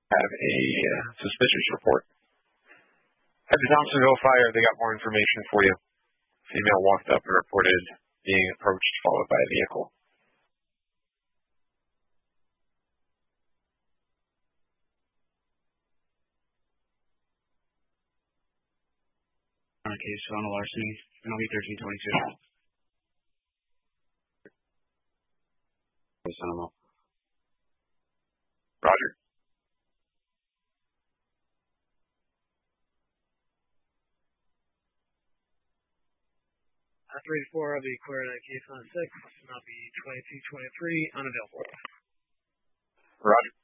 have a suspicious report. At the Thompsonville fire, they got more information for you. Female walked up and reported being approached, followed by a vehicle. On a case on a larceny, NLV 1322. Roger. Operator 4 will be cleared on case on 6, and I'll be 2223 unavailable. Roger.